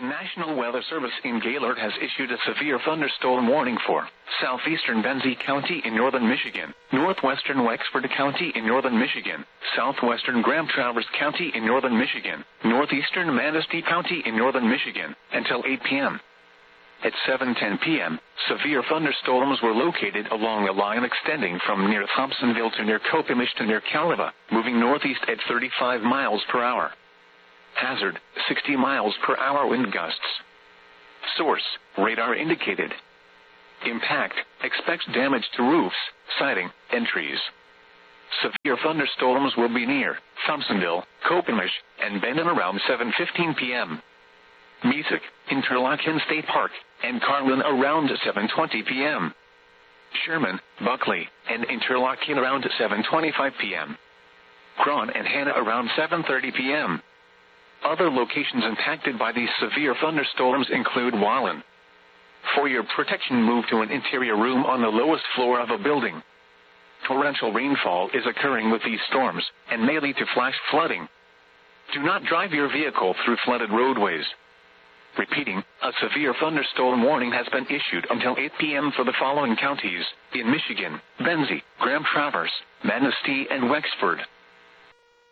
National Weather Service in Gaylord has issued a severe thunderstorm warning for southeastern Benzie County in northern Michigan, northwestern Wexford County in northern Michigan, southwestern Grand Traverse County in northern Michigan, northeastern Manistee County in northern Michigan, until 8 p.m. At 7:10 p.m., severe thunderstorms were located along a line extending from near Thompsonville to near Copemish to near Caliva, moving northeast at 35 miles per hour. Hazard, 60 miles per hour wind gusts. Source, radar indicated. Impact, expects damage to roofs, siding, and trees. Severe thunderstorms will be near Thompsonville, Copemish, and Benton around 7:15 p.m. Music, Interlochen State Park, and Carlin around 7:20 p.m. Sherman, Buckley, and Interlochen around 7:25 p.m. Cron and Hannah around 7:30 p.m. Other locations impacted by these severe thunderstorms include Wallen. For your protection, move to an interior room on the lowest floor of a building. Torrential rainfall is occurring with these storms and may lead to flash flooding. Do not drive your vehicle through flooded roadways. Repeating, a severe thunderstorm warning has been issued until 8 p.m. for the following counties in Michigan: Benzie, Grand Traverse, Manistee, and Wexford.